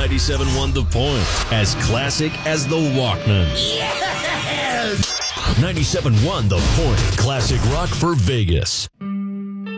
97.1 The Point. As classic as the Walkman. Yes! 97.1 The Point. Classic rock for Vegas.